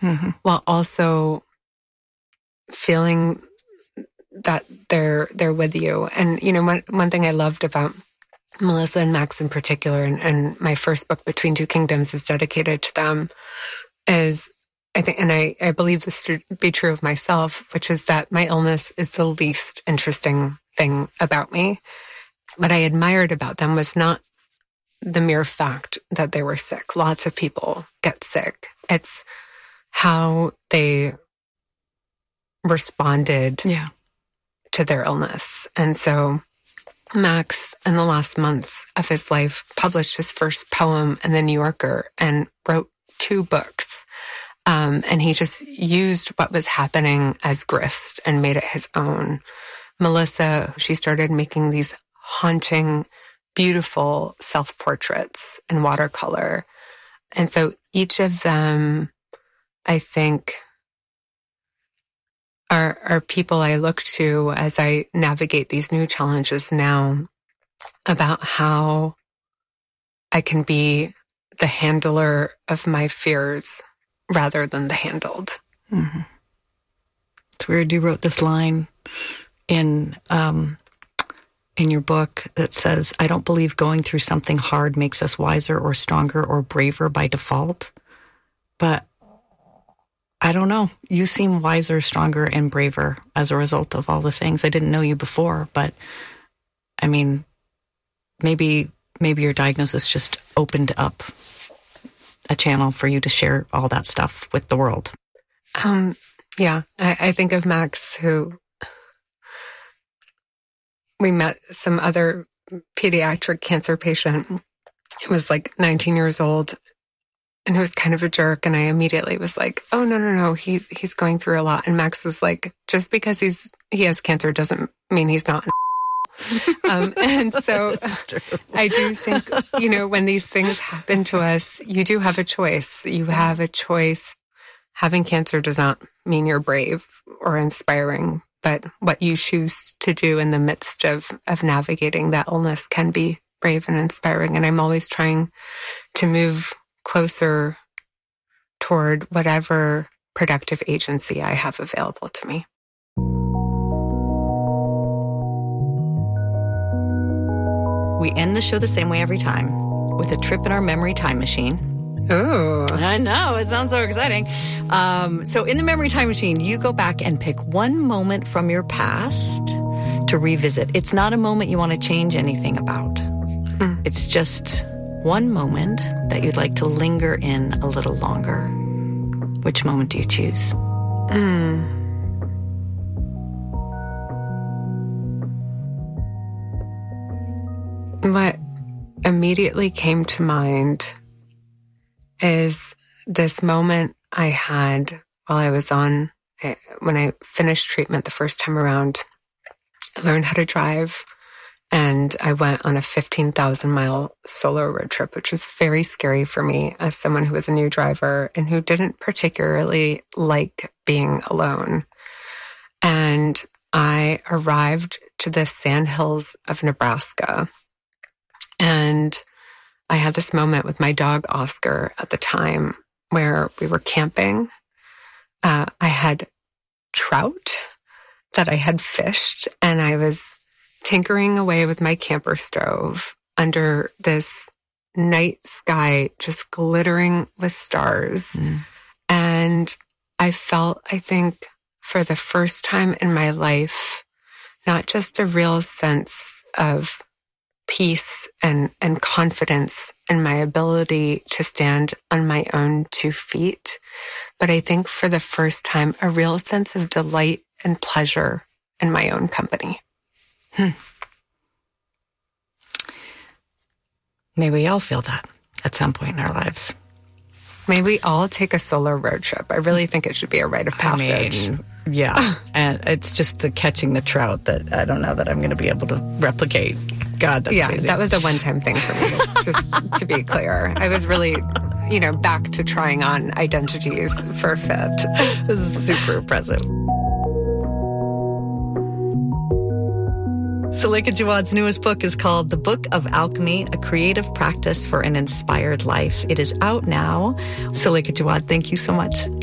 while also feeling that they're with you. And, you know, one thing I loved about Melissa and Max in particular, and my first book, Between Two Kingdoms, is dedicated to them, is I think, and I believe this to be true of myself, which is that my illness is the least interesting thing about me. What I admired about them was not the mere fact that they were sick. Lots of people get sick. It's how they responded to their illness. And so Max, in the last months of his life, published his first poem in the New Yorker and wrote 2 books. And he just used what was happening as grist and made it his own. Melissa, she started making these haunting, beautiful self-portraits in watercolor. And so each of them, I think, are people I look to as I navigate these new challenges now, about how I can be the handler of my fears rather than the handled. Mm-hmm. It's weird. You wrote this line in your book that says, "I don't believe going through something hard makes us wiser or stronger or braver by default." But I don't know. You seem wiser, stronger, and braver as a result of all the things. I didn't know you before, but I mean, maybe your diagnosis just opened up a channel for you to share all that stuff with the world. Yeah, I think of Max, who we met some other pediatric cancer patient who was like 19 years old and who was kind of a jerk. And I immediately was like, oh, no, he's going through a lot. And Max was like, just because he has cancer doesn't mean he's not. And so I do think, you know, when these things happen to us, you do have a choice. You have a choice. Having cancer does not mean you're brave or inspiring, but what you choose to do in the midst of navigating that illness can be brave and inspiring. And I'm always trying to move closer toward whatever productive agency I have available to me. We end the show the same way every time, with a trip in our memory time machine. Oh, I know. It sounds so exciting. So in the memory time machine, you go back and pick one moment from your past to revisit. It's not a moment you want to change anything about. It's just one moment that you'd like to linger in a little longer. Which moment do you choose? What immediately came to mind is this moment I had while I was when I finished treatment the first time around. I learned how to drive, and I went on a 15,000-mile solo road trip, which was very scary for me as someone who was a new driver and who didn't particularly like being alone. And I arrived to the sandhills of Nebraska, and I had this moment with my dog, Oscar, at the time where we were camping. I had trout that I had fished, and I was tinkering away with my camper stove under this night sky just glittering with stars. And I felt, I think, for the first time in my life, not just a real sense of peace and confidence in my ability to stand on my own 2 feet, but I think for the first time, a real sense of delight and pleasure in my own company. May we all feel that at some point in our lives. May we all take a solo road trip. I really think it should be a rite of passage. I mean, yeah. And it's just the catching the trout that I don't know that I'm going to be able to replicate. God, that's amazing. That was a one-time thing for me, just to be clear. I was really, back to trying on identities for fit. This is super impressive. Suleika Jawad's newest book is called The Book of Alchemy, A Creative Practice for an Inspired Life. It is out now. Suleika Jawad, thank you so much.